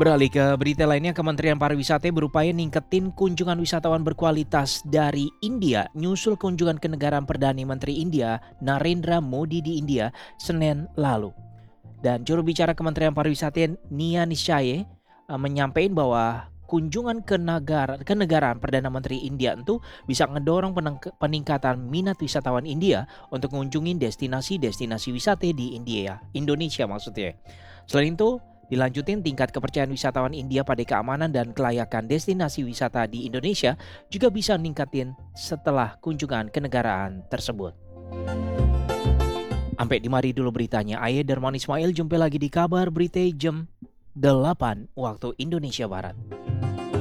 Beralih ke berita lainnya, Kementerian Pariwisata berupaya ningketin kunjungan wisatawan berkualitas dari India nyusul kunjungan kenegaraan Perdana Menteri India Narendra Modi di India Senin lalu. Dan juru bicara Kementerian Pariwisata Nia Nishaye menyampaikan bahwa kunjungan kenegaraan Perdana Menteri India itu bisa ngedorong peningkatan minat wisatawan India untuk mengunjungi destinasi-destinasi wisata di Indonesia maksudnya. Selain itu, dilanjutin tingkat kepercayaan wisatawan India pada keamanan dan kelayakan destinasi wisata di Indonesia juga bisa meningkatin setelah kunjungan kenegaraan tersebut. Sampai di mari dulu beritanya. Ayah Darman Ismail, jumpa lagi di kabar berita jam 8 waktu Indonesia Barat.